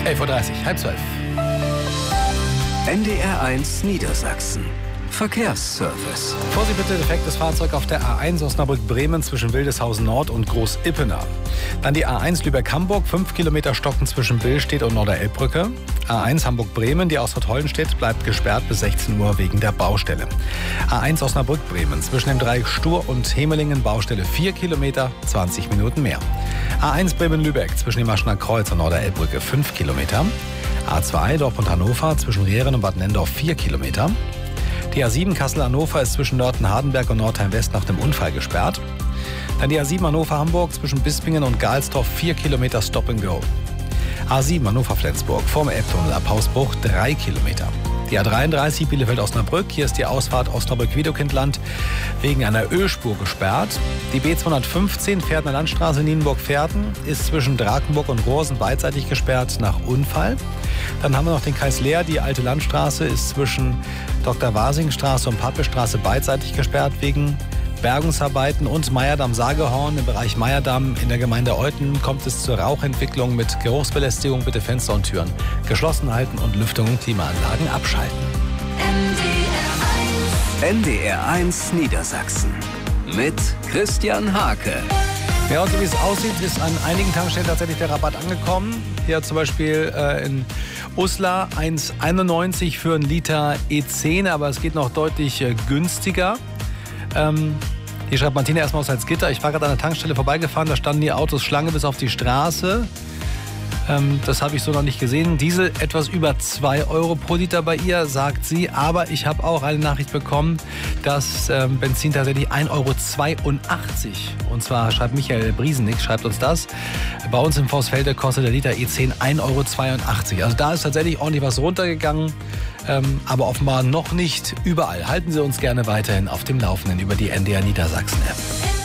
11:30 Uhr, halb 12. NDR1 Niedersachsen. Verkehrsservice. Vorsicht bitte, defektes Fahrzeug auf der A1 Osnabrück-Bremen zwischen Wildeshausen Nord und Groß-Ippenau. Dann die A1 Lübeck-Hamburg, 5 Kilometer Stocken zwischen Billstedt und Norderelbbrücke. A1 Hamburg-Bremen, die Ausfahrt-Hollenstedt, bleibt gesperrt bis 16 Uhr wegen der Baustelle. A1 Osnabrück-Bremen, zwischen dem Dreieck Stur und Hemelingen, Baustelle 4 Kilometer, 20 Minuten mehr. A1 Bremen-Lübeck, zwischen dem Maschner Kreuz und Norderelbbrücke, 5 Kilometer. A2 Dortmund-Hannover, zwischen Rehren und Bad Nendorf, 4 Kilometer. Die A7 Kassel-Hannover ist zwischen Nörten-Hardenberg und Nordheim-West nach dem Unfall gesperrt. Dann die A7 Hannover-Hamburg zwischen Bispingen und Galsdorf, 4 Kilometer Stop and Go. A7 Hannover-Flensburg vorm Elbtunnel ab Hausbruch, 3 Kilometer. Die A33 Bielefeld-Osnabrück, hier ist die Ausfahrt Osnabrück-Wiedekindland wegen einer Ölspur gesperrt. Die B215 Pferdner Landstraße Nienburg-Pferden ist zwischen Drakenburg und Rosen beidseitig gesperrt nach Unfall. Dann haben wir noch den Kreis Leer, die alte Landstraße ist zwischen Dr. Wasing-Straße und Pappelstraße beidseitig gesperrt wegen Bergungsarbeiten und Meyerdamm-Sagehorn. Im Bereich Meyerdamm in der Gemeinde Euthen kommt es zur Rauchentwicklung mit Geruchsbelästigung. Bitte Fenster und Türen geschlossen halten und Lüftung und Klimaanlagen abschalten. NDR1 Niedersachsen mit Christian Hake. Ja, und so wie es aussieht, ist an einigen Tankstellen tatsächlich der Rabatt angekommen. Hier zum Beispiel in Uslar 1,91 für einen Liter E10, aber es geht noch deutlich günstiger. Hier schreibt Martina erstmal aus Salzgitter. Ich war gerade an der Tankstelle vorbeigefahren, da standen die Autos Schlange bis auf die Straße. Das habe ich so noch nicht gesehen. Diesel etwas über 2 Euro pro Liter bei ihr, sagt sie. Aber ich habe auch eine Nachricht bekommen, dass Benzin tatsächlich 1,82 Euro. Und zwar schreibt Michael Briesenig, schreibt uns das. Bei uns im Vorsfelde kostet der Liter E10 1,82 Euro. Also da ist tatsächlich ordentlich was runtergegangen. Aber offenbar noch nicht überall. Halten Sie uns gerne weiterhin auf dem Laufenden über die NDR Niedersachsen App.